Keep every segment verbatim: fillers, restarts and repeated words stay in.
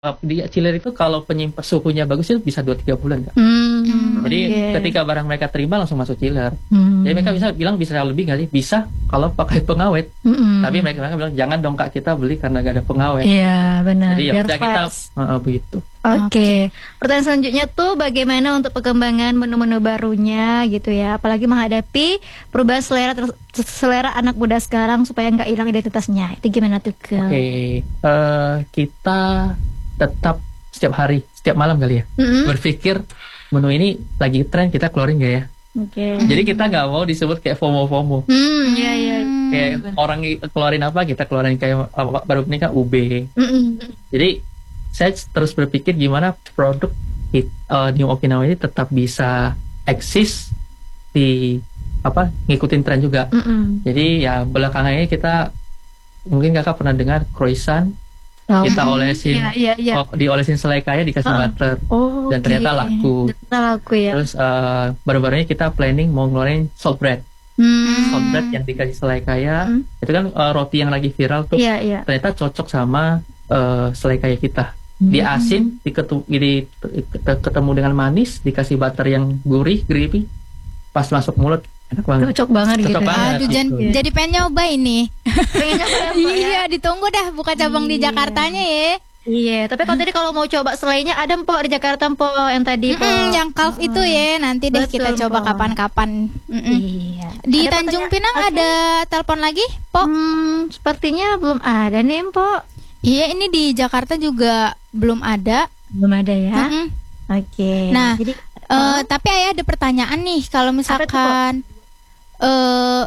Uh, di chiller itu kalau penyimpan suhunya bagus itu bisa dua tiga bulan, Kak. Hmm, Jadi okay. ketika barang mereka terima langsung masuk chiller. Hmm. Jadi mereka bisa bilang bisa lebih nggak sih? Bisa kalau pakai pengawet. Hmm. Tapi mereka, mereka bilang jangan dong Kak, kita beli karena gak ada pengawet. Iya benar. Jadi ya Biar udah kita fresh. uh, uh, begitu. Oke, okay. Pertanyaan selanjutnya tuh bagaimana untuk perkembangan menu-menu barunya gitu ya, apalagi menghadapi perubahan selera selera anak muda sekarang supaya nggak hilang identitasnya. Itu gimana tuh Kak? Oke, okay. uh, kita tetap setiap hari, setiap malam kali ya, mm-hmm. berpikir menu ini lagi tren, kita keluarin gak ya? Oke. Okay. Jadi kita nggak mau disebut kayak FOMO-FOMO. Hmm, iya iya. Kayak orang keluarin apa, kita keluarin kayak apa, baru ini kan U B. Mm-hmm. Jadi saya terus berpikir gimana produk hit, uh, New Okinawa ini tetap bisa eksis di apa ngikutin tren juga. Mm-hmm. Jadi ya belakangan ini kita mungkin kakak pernah dengar croissant. Oh, kita olesin, iya, iya, iya. Oh, diolesin selai kaya dikasih uh, butter, oh, dan ternyata okay. laku. Ternyata laku ya. Terus uh, baru-baru ini kita planning mau ngeluarin salt bread, hmm. salt bread yang dikasih selai kaya. Hmm. Itu kan uh, roti yang lagi viral tuh. Yeah, yeah. Ternyata cocok sama uh, selai kaya kita. Hmm. Di asin, diketu, di, ketemu dengan manis, dikasih butter yang gurih, gravy, pas masuk mulut. Enak banget. Cocok banget Cocok gitu. Banget, Aduh, gitu. Jadi, jadi pengen nyoba ini. Pengen nyoba ya? Iya, ditunggu dah buka cabang iya. di Jakartanya ya. Iya, tapi kalau tadi kalau mau coba selainya ada Mpok di Jakarta Mpok yang tadi mm-hmm, yang calf mm-hmm. itu ya nanti deh Betul, kita coba Mpok. kapan-kapan. Mm-hmm. Iya. Di ada Tanjung Pinang okay. ada telepon lagi, Pok? Hmm, sepertinya belum ada nih, Mpok. Iya, ini di Jakarta juga belum ada. Belum ada ya. Mm-hmm. Oke. Okay. Nah, jadi uh, oh. tapi ayah ada pertanyaan nih kalau misalkan uh,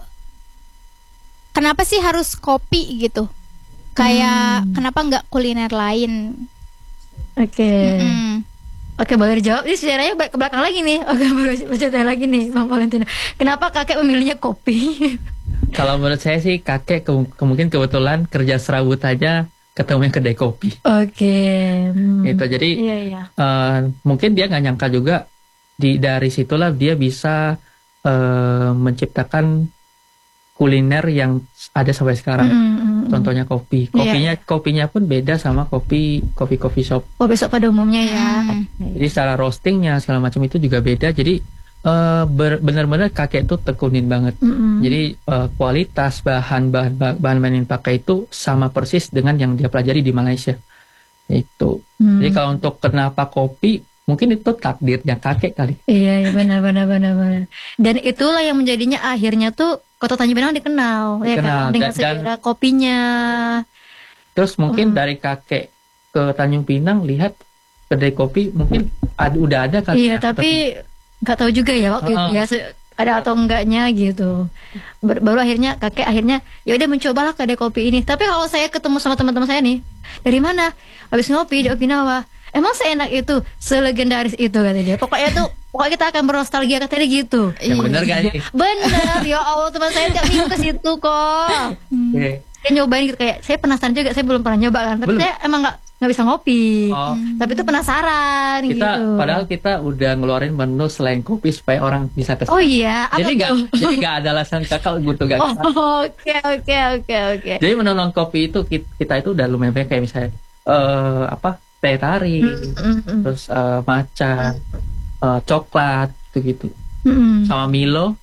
kenapa sih harus kopi gitu? Kayak hmm. kenapa nggak kuliner lain? Oke, okay. mm-hmm. oke okay, boleh dijawab. Ini sejarahnya ke belakang lagi nih. Oke, boleh bercerita lagi nih, Bang Valentino. Kenapa kakek memilihnya kopi? Kalau menurut saya sih kakek ke- kemungkinan kebetulan kerja serabut aja ketemu yang kedai kopi. Oke. Okay. Hmm. Itu jadi iya, iya. Uh, mungkin dia nggak nyangka juga di dari situlah dia bisa uh, menciptakan kuliner yang ada sampai sekarang. Mm-hmm. Contohnya kopi. Kopinya yeah. kopinya pun beda sama kopi kopi coffee shop. Kopi shop pada umumnya ya. Mm. Jadi secara roastingnya segala macam itu juga beda. Jadi uh, ber- benar-benar kakek itu tekunin banget. Mm-hmm. Jadi uh, kualitas bahan bahan bahan yang pakai itu sama persis dengan yang dia pelajari di Malaysia. Itu. Mm. Jadi kalau untuk kenapa kopi, mungkin itu takdirnya kakek kali. Iya, iya benar benar benar benar. Dan itulah yang menjadinya akhirnya tuh Kota Tanjung Pinang dikenal, dikenal ya kan dengan dan, sejarah kopinya. Terus mungkin oh. dari kakek ke Tanjung Pinang lihat kedai kopi mungkin ada, udah ada kali. Iya, ya, tapi nggak tahu juga ya waktu uh-uh. itu ya ada atau enggaknya gitu. Ber- baru akhirnya kakek akhirnya ya udah mencobalah kedai kopi ini. Tapi kalau saya ketemu sama teman-teman saya nih, dari mana? Habis ngopi di Okinawa. Emang seenak itu, selegendaris itu kata dia. Pokoknya tuh, pokoknya kita akan bernostalgia kata dia gitu. Yang benar gak nih? Bener, ya Allah teman saya tiap minggu ke situ kok. Hmm. Okay. Saya nyobain gitu kayak, saya penasaran juga, saya belum pernah nyoba kan. Tapi belum. Saya emang nggak nggak bisa ngopi. Oh. Tapi itu penasaran kita, gitu. Padahal kita udah ngeluarin menu selain kopi supaya orang bisa kesana. Oh iya. Jadi nggak, jadi nggak ada alasan kakak butuh gak kesana. Oke oke oke oke. Jadi menu non kopi itu kita itu udah lumayan banyak kayak misalnya uh, apa? teh tarik, mm-hmm. terus uh, matcha, uh, coklat, gitu-gitu, mm-hmm. sama Milo.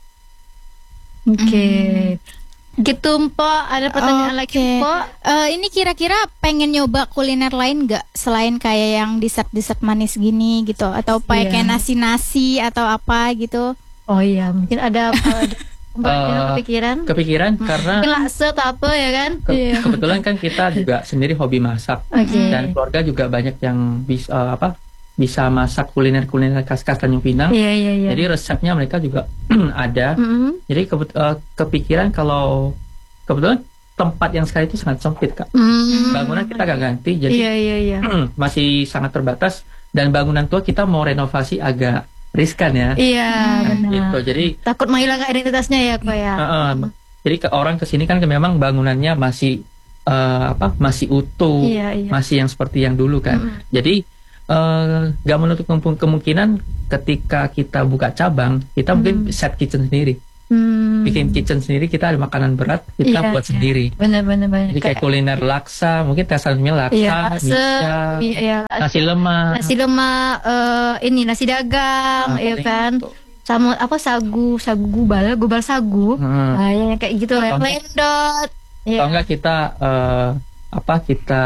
Oke, okay. mm-hmm. gitu Mpok. Ada pertanyaan okay. lagi Mpok? Uh, ini kira-kira pengen nyoba kuliner lain nggak selain kayak yang dessert-dessert manis gini gitu, atau kayak yeah. nasi-nasi atau apa gitu? Oh iya, mungkin ada. Mbak uh, kepikiran? Kepikiran hmm. karena laksa atau apa ya kan? Ke, yeah. Kebetulan kan kita juga sendiri hobi masak okay. dan keluarga juga banyak yang bisa uh, apa bisa masak kuliner-kuliner khas-khas Tanjung Pinang. Yeah, yeah, yeah. Jadi resepnya mereka juga ada. Mm-hmm. Jadi ke, uh, kepikiran kalau kebetulan tempat yang sekarang itu sangat sempit Kak. Mm-hmm. Bangunan kita gak ganti, jadi yeah, yeah, yeah. masih sangat terbatas dan bangunan tua kita mau renovasi agak riskan ya. Iya nah, benar. Gitu. Jadi takut menghilangkan identitasnya ya kok ya. Uh, uh, jadi ke orang kesini kan memang bangunannya masih uh, apa masih utuh, iya, iya. masih yang seperti yang dulu kan. Mm. Jadi uh, gak menutup kemungkinan ketika kita buka cabang kita mm. mungkin set kitchen sendiri. Hmm. bikin kitchen sendiri, kita ada makanan berat kita Iya, buat iya. sendiri. Benar-benar. Jadi kayak kuliner laksa, mungkin tesannya laksa, Iya, laksa, misya, iya, nasi lemak, nasi lemak, eh, ini nasi dagang, Nah, ya paling kan. itu. Sama apa sagu, sagu gubal, gubal sagu. Hmm. Nah, ya kayak gitu lah. Atau- Lendot. Kalau Ya. enggak kita eh, apa kita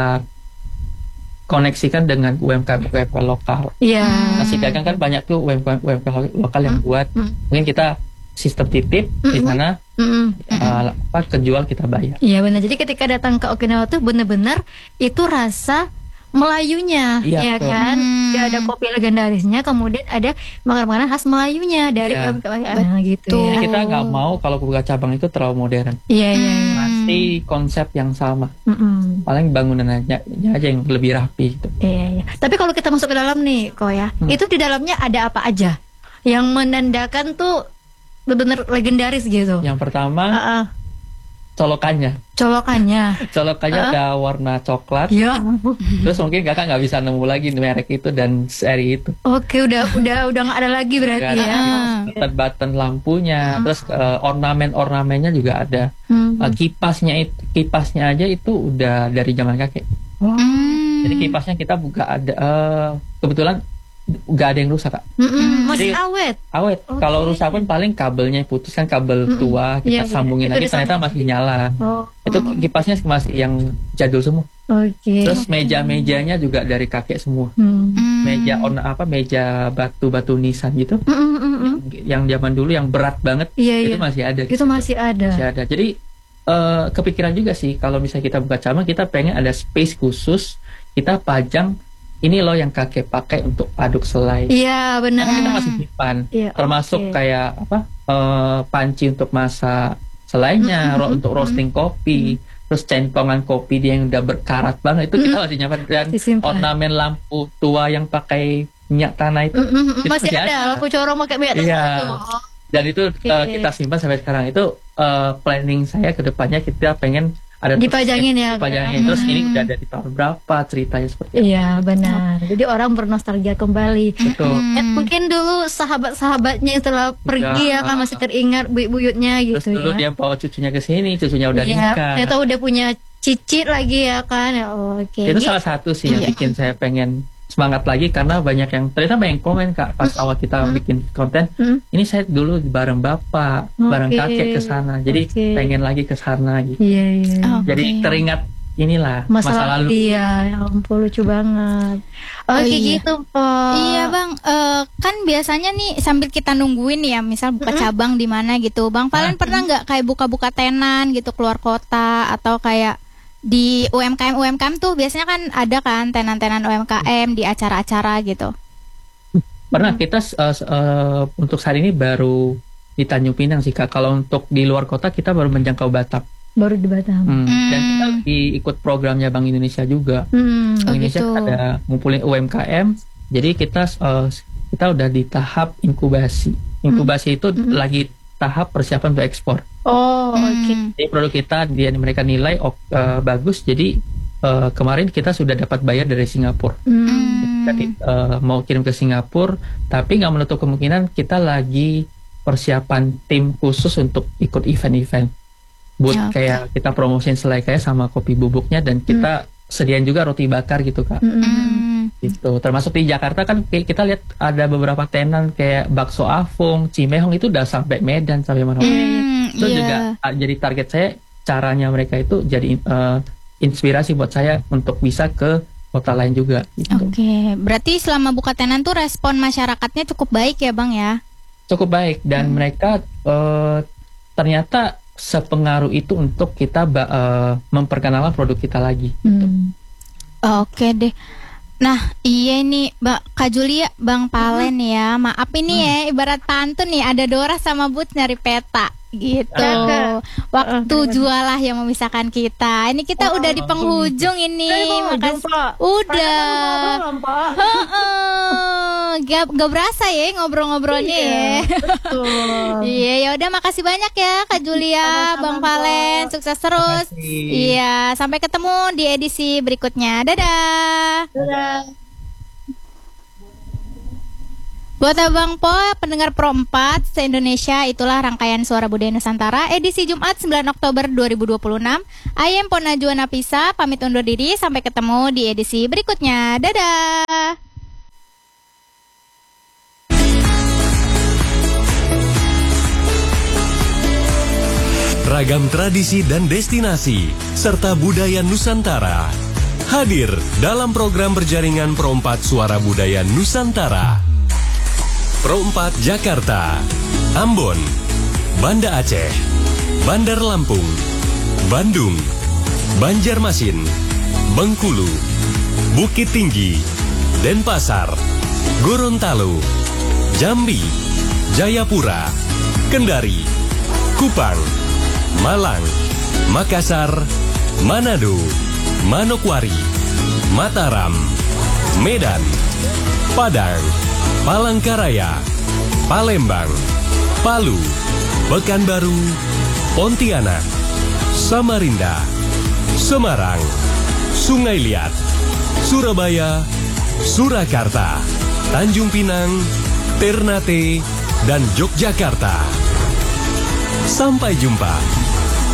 koneksikan dengan U M K M U M K M lokal. Iya. Nasi dagang kan banyak tuh U M K M U M K lokal yang buat. Hmm. Mungkin kita sistem titip di Mm-mm. sana, Mm-mm. eh, apa kejual kita bayar. Iya benar. Jadi ketika datang ke Okinawa tuh bener-bener itu rasa Melayunya, Iya, ya betul. kan? Hmm. Dia ada kopi legendarisnya, kemudian ada makanan-makanan khas Melayunya dari Iya. U M K M nah, gitu Betul. ya. Kita nggak mau kalau buka cabang itu terlalu modern. Iya iya. iya. Pasti konsep yang sama. Mm-mm. Paling bangunannya aja yang lebih rapi gitu. Iya iya. Tapi kalau kita masuk ke dalam nih, kok ya, Hmm. itu di dalamnya ada apa aja yang menandakan tuh benar-benar legendaris gitu. Yang pertama Ah, ah. colokannya. Colokannya. Colokannya Ah. ada warna coklat. Ya. Terus mungkin kakak nggak bisa nemu lagi merek itu dan seri itu. Oke, udah udah udah nggak ada lagi berarti Nggak ada. ya. Button-button lampunya, terus eh, ornamen-ornamennya juga ada. Hmm. Eh, kipasnya itu kipasnya aja itu udah dari zaman kakek. Oh. Hmm. Jadi kipasnya kita buka ada eh, kebetulan nggak ada yang rusak kak. Mm-mm, masih Jadi- awet. Awet. Oke. Kalau rusak pun paling kabelnya putus kan kabel Mm-mm. tua Iya, kita iya. sambungin Itu lagi disambung. ternyata masih nyala. Oh. Itu kipasnya masih yang jadul semua. Oke. Terus meja-mejanya juga dari kakek semua. Hmm. Hmm. Meja on apa meja batu-batu nisan gitu. Mm, mm, mm, mm. Yang zaman dulu yang berat banget Iya itu iya. masih ada. Itu masih ada. Masih ada. Jadi eh, kepikiran juga sih kalau misalnya kita buka cabang kita pengen ada space khusus kita pajang ini loh yang kakek pakai untuk aduk selai. Iya benar. Karena kita masih simpan. Iya, Termasuk oke. kayak apa eh, panci untuk masak selainya, ro- untuk roasting kopi, terus centongan kopi dia yang udah berkarat banget itu kita masih nyimpan dan Disimpan. ornamen lampu tua yang pakai minyak tanah itu Mm, mm, mm, Itu masih masih ada ada. lampu corong pakai minyak tanah Iya. itu. Oh. dan itu Oke. eh, kita simpan sampai sekarang itu eh, planning saya ke depannya kita pengen ada Dipajangin ya, dipajangin kan? terus ini Hmm. udah dari tahun berapa ceritanya seperti apa. Iya benar. Jadi orang bernostalgia kembali. Betul. Kan mungkin dulu sahabat-sahabatnya setelah pergi ya kan masih teringat buyut-buyutnya Terus gitu dulu ya. dia bawa cucunya ke sini, cucunya udah Iya, nikah. ternyata udah punya cicit lagi ya kan. Ya, Oke. Itu Ini- salah satu sih yang Iya. bikin saya pengen semangat lagi karena banyak yang ternyata banyak yang komen kak pas awal kita bikin konten. Hmm. Ini saya dulu bareng bapak, bareng Oke. kakek ke sana. Jadi Oke. pengen lagi ke sana gitu. Iya iya. Oke. Jadi teringat inilah masa, Masa, lalu. Iya, ya ampun lucu banget. Oke iya. gitu, Pak. Iya bang, Eh, kan biasanya nih sambil kita nungguin ya, misal buka cabang di mana gitu, bang Palen pernah nggak kayak buka-buka tenan gitu keluar kota atau kayak di U M K M U M K M tuh biasanya kan ada kan tenan-tenan U M K M di acara-acara gitu. Pernah kita uh, uh, untuk saat ini baru di Tanjung Pinang sih kak. Kalau untuk di luar kota kita baru menjangkau Batak. Baru di Batam. Hmm. Hmm. Dan kita lagi ikut programnya Bank Indonesia juga. Hmm. Oh, Bank Indonesia gitu. ada ngumpulin U M K M. Jadi kita uh, kita udah di tahap inkubasi. Inkubasi itu lagi tahap persiapan untuk ekspor. Oh, oke. Hmm. Jadi produk kita dia mereka nilai oh, uh, bagus. Jadi uh, kemarin kita sudah dapat bayar dari Singapura. Hmm. Jadi uh, mau kirim ke Singapura, tapi nggak menutup kemungkinan kita lagi persiapan tim khusus untuk ikut event-event. Buat Ya, oke. kayak kita promosiin selai kayak sama kopi bubuknya dan kita sediain juga roti bakar gitu kak. Hmm. Hmm. Gitu. Termasuk di Jakarta kan kayak kita lihat ada beberapa tenan kayak bakso Afung, Cimehong itu udah sampai Medan sampai mana. Hmm, Itu iya. juga uh, jadi target saya caranya mereka itu jadi uh, inspirasi buat saya untuk bisa ke kota lain juga. Gitu. Oke, berarti selama buka tenan tuh respon masyarakatnya cukup baik ya bang ya? Cukup baik dan mereka uh, ternyata sepengaruh itu untuk kita ba- uh, memperkenalkan produk kita lagi. Hmm. Oke deh. Nah, iya nih, Mbak Kak Julia, Bang Palen ya. Maaf ini ya, ibarat pantun nih, ada Dora sama Boots nyari peta gitu. Kakak. Waktu jualah yang memisahkan kita. Ini kita udah di penghujung ini. Makasih. Udah. Heeh. Gak, gak berasa ya ngobrol-ngobrolnya ya. Betul. Iya, ya udah makasih banyak ya Kak Julia, Sama-sama, Bang Palen, Mbak. sukses terus. Makasih. Iya, sampai ketemu di edisi berikutnya. Dadah. Dadah. Buat Abang Po, pendengar Pro empat se-Indonesia, itulah rangkaian Suara Budaya Nusantara edisi Jumat sembilan Oktober dua ribu dua puluh enam. I am Pona Najwa Nafisa, pamit undur diri, sampai ketemu di edisi berikutnya. Dadah. Ragam tradisi dan destinasi serta budaya Nusantara hadir dalam program berjaringan Pro empat Suara Budaya Nusantara. Pro empat Jakarta, Ambon, Banda Aceh, Bandar Lampung, Bandung, Banjarmasin, Bengkulu, Bukit Tinggi, Denpasar, Gorontalo, Jambi, Jayapura, Kendari, Kupang, Malang, Makassar, Manado, Manokwari, Mataram, Medan, Padang, Palangkaraya, Palembang, Palu, Pekanbaru, Pontianak, Samarinda, Semarang, Sungai Liat, Surabaya, Surakarta, Tanjung Pinang, Ternate, dan Yogyakarta. Sampai jumpa.